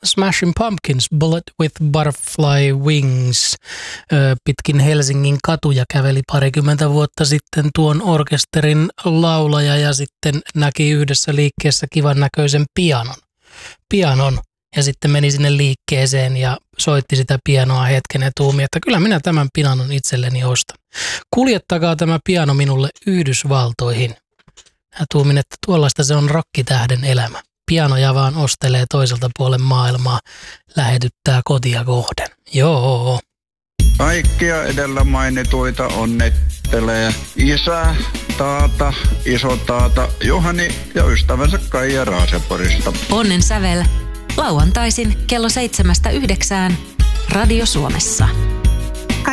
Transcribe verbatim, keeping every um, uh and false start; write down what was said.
Smashing Pumpkins, Bullet with Butterfly Wings. Pitkin Helsingin katuja käveli parikymmentä vuotta sitten tuon orkesterin laulaja ja sitten näki yhdessä liikkeessä kivan näköisen pianon. Pianon. Ja sitten meni sinne liikkeeseen ja soitti sitä pianoa hetken ja tuumi, että kyllä minä tämän pianon itselleni ostan. Kuljettakaa tämä piano minulle Yhdysvaltoihin. Ja tuumin, että tuollaista se on rokkitähden elämä. Pianoja vaan ostelee toiselta puolen maailmaa, lähetyttää kotia kohden. Joo. Kaikkia edellä mainituita onnittelee isä, taata, isotaata, Juhani ja ystävänsä Kaija Raaseporista. Onnen sävel. Lauantaisin kello seitsemästä yhdeksään Radio Suomessa.